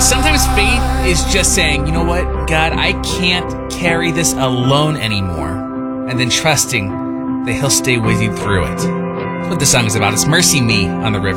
Sometimes faith is just saying, you know what, God, I can't carry this alone anymore. And then trusting that He'll stay with you through it. That's what the song is about. It's Mercy Me on the River.